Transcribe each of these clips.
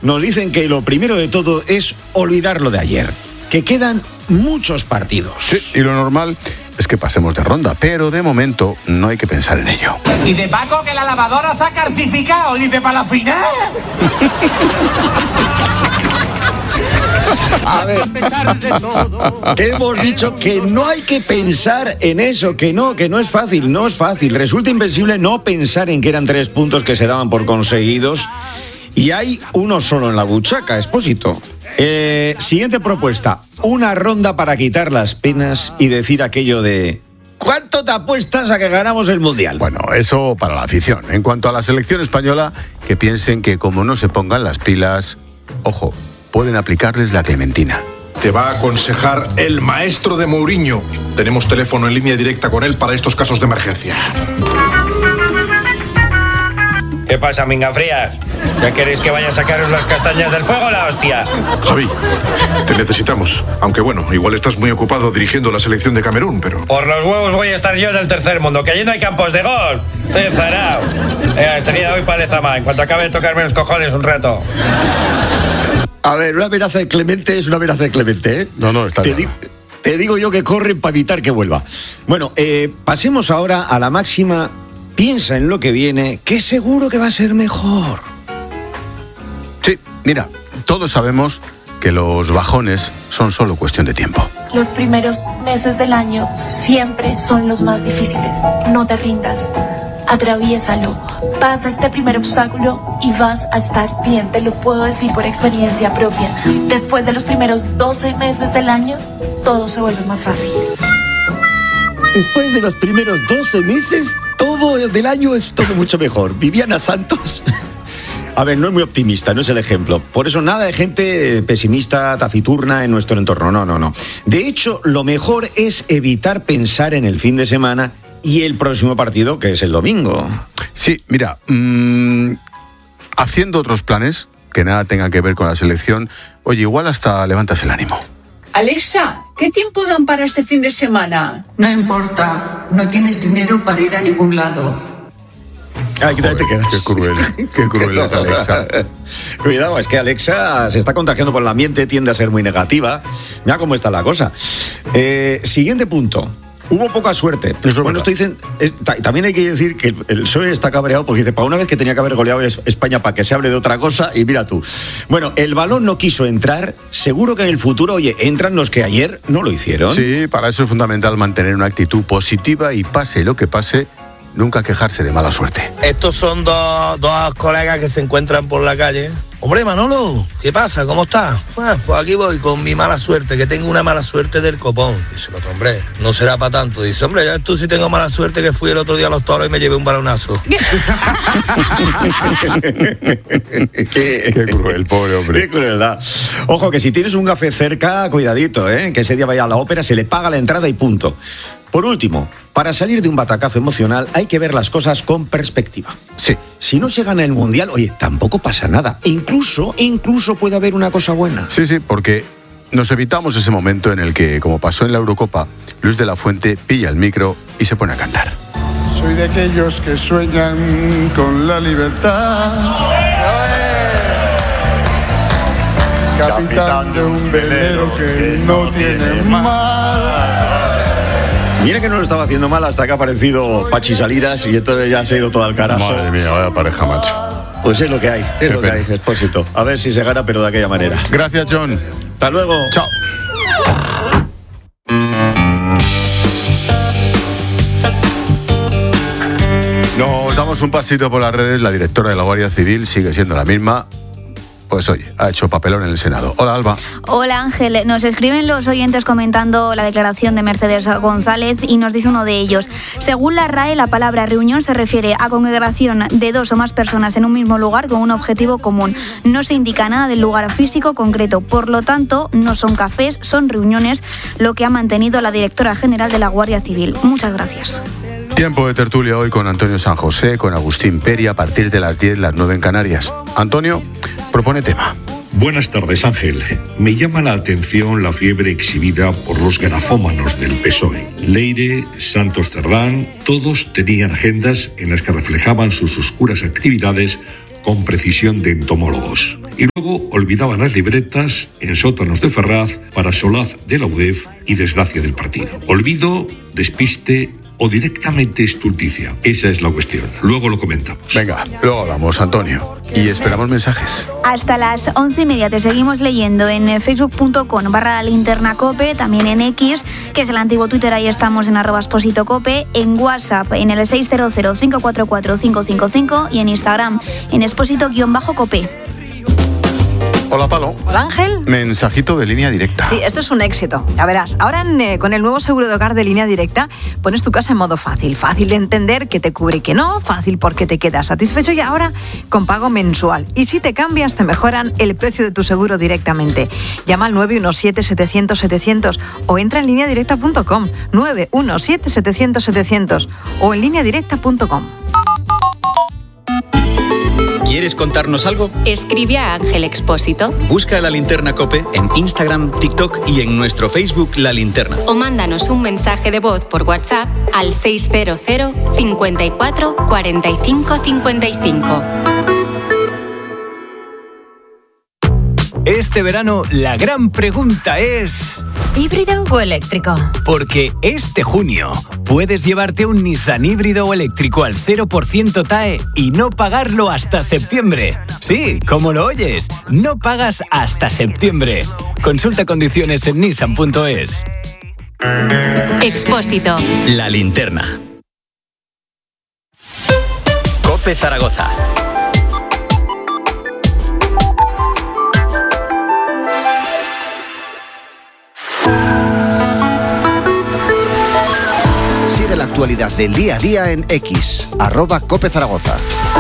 nos dicen que lo primero de todo es olvidar lo de ayer, que quedan muchos partidos. Sí, y lo normal es que pasemos de ronda, pero de momento no hay que pensar en ello. Y de Paco que la lavadora se ha calcificado, dice, para la final. A ver, hemos dicho que no hay que pensar en eso, que no es fácil. Resulta invencible no pensar en que eran 3 puntos que se daban por conseguidos y hay uno solo en la buchaca, Expósito. Siguiente propuesta, una ronda para quitar las penas y decir aquello de... ¿Cuánto te apuestas a que ganamos el Mundial? Bueno, eso para la afición. En cuanto a la selección española, que piensen que como no se pongan las pilas, ojo, pueden aplicarles la clementina. Te va a aconsejar el maestro de Mourinho. Tenemos teléfono en línea directa con él para estos casos de emergencia. ¿Qué pasa, mingafrías? ¿Ya queréis que vaya a sacaros las castañas del fuego, la hostia? Javi, te necesitamos. Aunque bueno, igual estás muy ocupado dirigiendo la selección de Camerún, pero... Por los huevos voy a estar yo en el tercer mundo, que allí no hay campos de golf. Estoy enfadado. Enseguida voy para Lezama, en cuanto acabe de tocarme los cojones un rato. A ver, una amenaza de Clemente es una amenaza de Clemente, ¿eh? No, está claro. Te digo yo que corren para evitar que vuelva. Bueno, pasemos ahora a la máxima. Piensa en lo que viene, que seguro que va a ser mejor. Sí, mira, todos sabemos que los bajones son solo cuestión de tiempo. Los primeros meses del año siempre son los más difíciles. No te rindas. Atraviésalo. Pasa este primer obstáculo y vas a estar bien. Te lo puedo decir por experiencia propia. Después de los primeros 12 meses del año, todo se vuelve más fácil. Después de los primeros 12 meses, todo del año es todo mucho mejor. Viviana Santos... A ver, no es muy optimista, no es el ejemplo. Por eso nada de gente pesimista, taciturna en nuestro entorno. No. De hecho, lo mejor es evitar pensar en el fin de semana y el próximo partido, que es el domingo. Sí, mira, haciendo otros planes que nada tengan que ver con la selección, oye, igual hasta levantas el ánimo. Alexa, ¿qué tiempo dan para este fin de semana? No importa, no tienes dinero para ir a ningún lado. Ay, ¿qué te quedas? Qué cruel es Alexa. Cuidado, es que Alexa se está contagiando por el ambiente, tiende a ser muy negativa. Mira cómo está la cosa. Siguiente punto. Hubo poca suerte. Bueno, esto dicen, también hay que decir que el PSOE está cabreado porque dice, para una vez que tenía que haber goleado España para que se hable de otra cosa, y mira tú. Bueno, el balón no quiso entrar, seguro que en el futuro, oye, entran los que ayer no lo hicieron. Sí, para eso es fundamental mantener una actitud positiva y pase lo que pase, nunca quejarse de mala suerte. Estos son dos colegas que se encuentran por la calle. Hombre, Manolo, ¿qué pasa? ¿Cómo estás? Pues aquí voy con mi mala suerte, que tengo una mala suerte del copón. Dice el otro, hombre, no será para tanto. Dice, hombre, ya tú sí tengo mala suerte, que fui el otro día a los toros y me llevé un balonazo. Qué cruel, pobre hombre. Qué crueldad. Ojo, que si tienes un café cerca, cuidadito, que ese día vaya a la ópera, se le paga la entrada y punto. Por último, para salir de un batacazo emocional hay que ver las cosas con perspectiva. Sí. Si no se gana el Mundial, oye, tampoco pasa nada. Incluso puede haber una cosa buena. Sí, porque nos evitamos ese momento en el que, como pasó en la Eurocopa, Luis de la Fuente pilla el micro y se pone a cantar. Soy de aquellos que sueñan con la libertad. Capitán de un velero que no tiene mar. Mira que no lo estaba haciendo mal hasta que ha aparecido Pachi Salinas y entonces ya se ha ido todo al carajo. Madre mía, vaya pareja, macho. Pues es lo que hay, Expósito. A ver si se gana, pero de aquella manera. Gracias, John. Hasta luego. Chao. Nos damos un pasito por las redes. La directora de la Guardia Civil sigue siendo la misma. Pues oye, ha hecho papelón en el Senado. Hola, Alba. Hola, Ángel. Nos escriben los oyentes comentando la declaración de Mercedes González y nos dice uno de ellos. Según la RAE, la palabra reunión se refiere a congregación de 2 o más personas en un mismo lugar con un objetivo común. No se indica nada del lugar físico concreto. Por lo tanto, no son cafés, son reuniones, lo que ha mantenido la directora general de la Guardia Civil. Muchas gracias. Tiempo de tertulia hoy con Antonio San José, con Agustín Peri, a partir de las 10, las 9 en Canarias. Antonio, propone tema. Buenas tardes, Ángel. Me llama la atención la fiebre exhibida por los grafómanos del PSOE. Leire, Santos Cerdán, todos tenían agendas en las que reflejaban sus oscuras actividades con precisión de entomólogos. Y luego olvidaban las libretas en sótanos de Ferraz para solaz de la UDEF y desgracia del partido. Olvido, despiste o directamente estulticia. Esa es la cuestión. Luego lo comentamos. Venga, luego hablamos, Antonio. Y esperamos mensajes. Hasta las 11:30 te seguimos leyendo en facebook.com/linternacope, también en X, que es el antiguo Twitter, ahí estamos en @expositocope, en WhatsApp en el 600-544-555 y en Instagram en exposito_cope. Hola, Palo. Hola, Ángel. Mensajito de Línea Directa. Sí, esto es un éxito. Ya verás. Ahora con el nuevo seguro de hogar de Línea Directa pones tu casa en modo fácil. Fácil de entender qué te cubre y qué no. Fácil porque te quedas satisfecho y ahora con pago mensual. Y si te cambias te mejoran el precio de tu seguro directamente. Llama al 917-700-700 o entra en lineadirecta.com. 917-700-700 o en lineadirecta.com. ¿Quieres contarnos algo? Escribe a Ángel Expósito. Busca La Linterna COPE en Instagram, TikTok y en nuestro Facebook La Linterna. O mándanos un mensaje de voz por WhatsApp al 600 54 45 55. Este verano la gran pregunta es... ¿híbrido o eléctrico? Porque este junio puedes llevarte un Nissan híbrido o eléctrico al 0% TAE y no pagarlo hasta septiembre. Sí, como lo oyes, no pagas hasta septiembre. Consulta condiciones en nissan.es. Expósito. La Linterna. COPE Zaragoza. Sigue la actualidad del día a día en X, @COPE Zaragoza.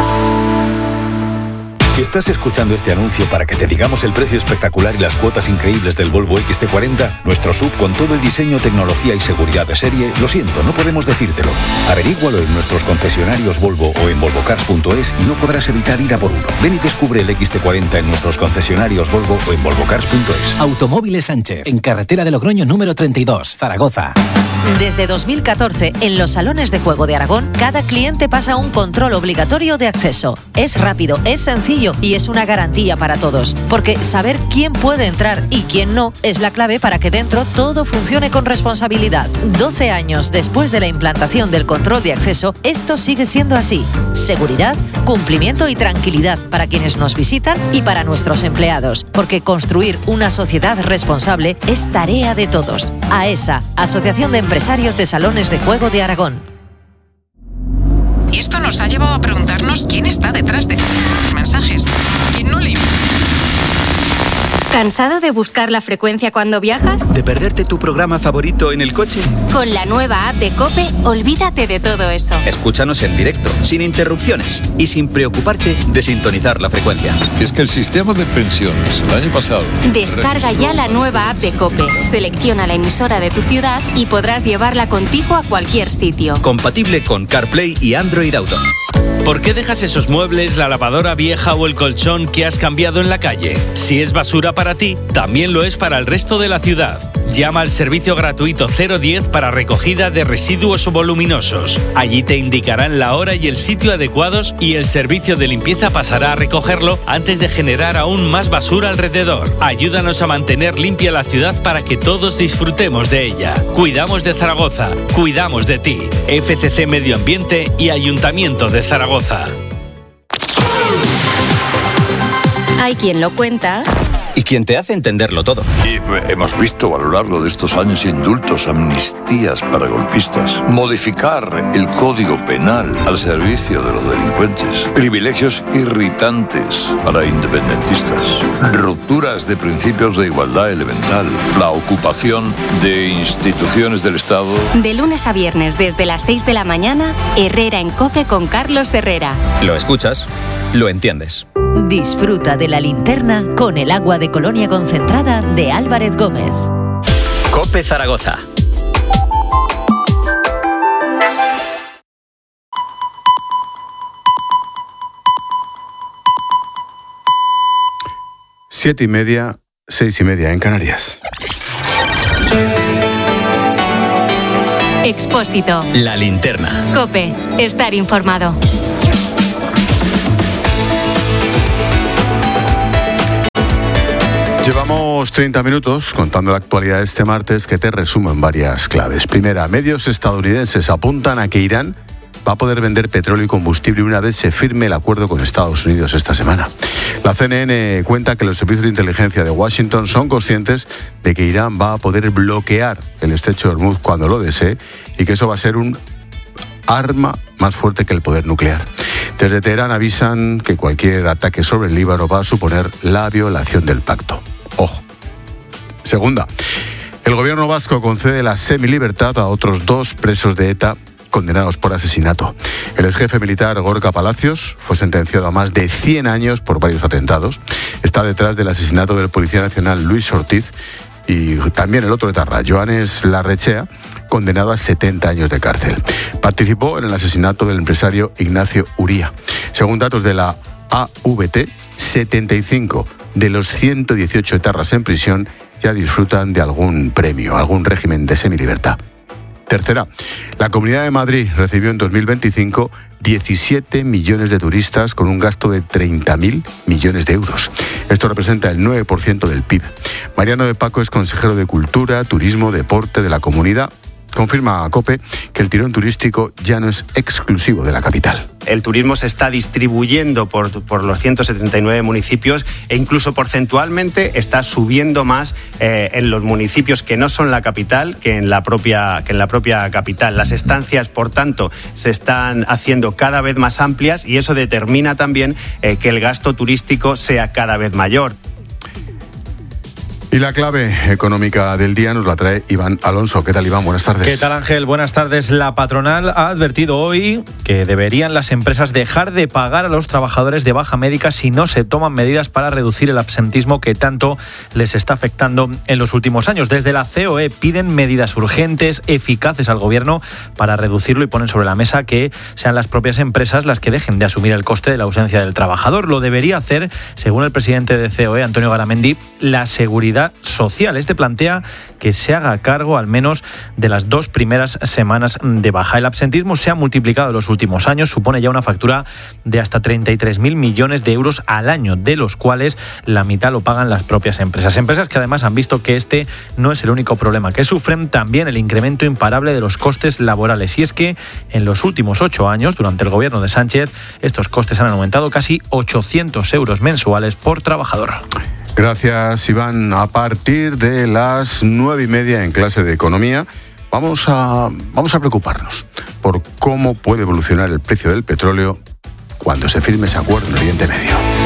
Si estás escuchando este anuncio para que te digamos el precio espectacular y las cuotas increíbles del Volvo XT40, nuestro SUV con todo el diseño, tecnología y seguridad de serie, lo siento, no podemos decírtelo. Averígualo en nuestros concesionarios Volvo o en volvocars.es y no podrás evitar ir a por uno. Ven y descubre el XT40 en nuestros concesionarios Volvo o en volvocars.es. Automóviles Sánchez, en carretera de Logroño número 32, Zaragoza. Desde 2014, en los salones de juego de Aragón, cada cliente pasa un control obligatorio de acceso. Es rápido, es sencillo y es una garantía para todos, porque saber quién puede entrar y quién no es la clave para que dentro todo funcione con responsabilidad. 12 años después de la implantación del control de acceso, esto sigue siendo así. Seguridad, cumplimiento y tranquilidad para quienes nos visitan y para nuestros empleados, porque construir una sociedad responsable es tarea de todos. AESA, Asociación de Empresarios de Salones de Juego de Aragón. Y esto nos ha llevado a preguntarnos quién está detrás de los mensajes. ¿Quién no le... ¿Cansado de buscar la frecuencia cuando viajas? ¿De perderte tu programa favorito en el coche? Con la nueva app de COPE, olvídate de todo eso. Escúchanos en directo, sin interrupciones y sin preocuparte de sintonizar la frecuencia. Es que el sistema de pensiones, el año pasado... Descarga ya la nueva app de COPE, selecciona la emisora de tu ciudad y podrás llevarla contigo a cualquier sitio. Compatible con CarPlay y Android Auto. ¿Por qué dejas esos muebles, la lavadora vieja o el colchón que has cambiado en la calle? Si es basura para ti, también lo es para el resto de la ciudad. Llama al servicio gratuito 010 para recogida de residuos voluminosos. Allí te indicarán la hora y el sitio adecuados y el servicio de limpieza pasará a recogerlo antes de generar aún más basura alrededor. Ayúdanos a mantener limpia la ciudad para que todos disfrutemos de ella. Cuidamos de Zaragoza, cuidamos de ti. FCC Medio Ambiente y Ayuntamiento de Zaragoza. Hay quien lo cuenta y quien te hace entenderlo todo. Y hemos visto a lo largo de estos años indultos, amnistías para golpistas, modificar el Código Penal al servicio de los delincuentes, privilegios irritantes para independentistas, rupturas de principios de igualdad elemental, la ocupación de instituciones del Estado. De lunes a viernes desde las 6 de la mañana, Herrera en COPE con Carlos Herrera. Lo escuchas, lo entiendes. Disfruta de La Linterna con el agua de Colonia concentrada de Álvarez Gómez. COPE Zaragoza. Siete y media, 6:30 en Canarias. Expósito. La Linterna. COPE. Estar informado. Llevamos 30 minutos contando la actualidad de este martes que te resumo en varias claves. Primera, medios estadounidenses apuntan a que Irán va a poder vender petróleo y combustible una vez se firme el acuerdo con Estados Unidos esta semana. La CNN cuenta que los servicios de inteligencia de Washington son conscientes de que Irán va a poder bloquear el estrecho de Hormuz cuando lo desee y que eso va a ser un arma más fuerte que el poder nuclear. Desde Teherán avisan que cualquier ataque sobre el Líbano va a suponer la violación del pacto. Ojo. Segunda, el gobierno vasco concede la semilibertad a otros 2 presos de ETA condenados por asesinato. El exjefe militar Gorka Palacios fue sentenciado a más de 100 años por varios atentados. Está detrás del asesinato del policía nacional Luis Ortiz y también el otro etarra, Joanes Larrechea, condenado a 70 años de cárcel. Participó en el asesinato del empresario Ignacio Uría. Según datos de la AVT, 75 de los 118 etarras en prisión ya disfrutan de algún premio, algún régimen de semilibertad. Tercera, la Comunidad de Madrid recibió en 2025 17 millones de turistas con un gasto de 30.000 millones de euros. Esto representa el 9% del PIB. Mariano de Paco es consejero de Cultura, Turismo, Deporte de la comunidad. Confirma a COPE que el tirón turístico ya no es exclusivo de la capital. El turismo se está distribuyendo por los 179 municipios e incluso porcentualmente está subiendo más en los municipios que no son la capital que en la propia capital. Las estancias, por tanto, se están haciendo cada vez más amplias y eso determina también que el gasto turístico sea cada vez mayor. Y la clave económica del día nos la trae Iván Alonso. ¿Qué tal, Iván? Buenas tardes. ¿Qué tal, Ángel? Buenas tardes. La patronal ha advertido hoy que deberían las empresas dejar de pagar a los trabajadores de baja médica si no se toman medidas para reducir el absentismo que tanto les está afectando en los últimos años. Desde la COE piden medidas urgentes, eficaces al gobierno para reducirlo y ponen sobre la mesa que sean las propias empresas las que dejen de asumir el coste de la ausencia del trabajador. Lo debería hacer, según el presidente de COE, Antonio Garamendi, la Seguridad Social. Este plantea que se haga cargo al menos de las 2 primeras semanas de baja. El absentismo se ha multiplicado en los últimos años, supone ya una factura de hasta 33.000 millones de euros al año, de los cuales la mitad lo pagan las propias empresas. Empresas que además han visto que este no es el único problema que sufren, también el incremento imparable de los costes laborales. Y es que en los últimos 8 años, durante el gobierno de Sánchez, estos costes han aumentado casi 800 euros mensuales por trabajador. Gracias, Iván. A partir de las 9:30 en clase de Economía vamos a preocuparnos por cómo puede evolucionar el precio del petróleo cuando se firme ese acuerdo en Oriente Medio.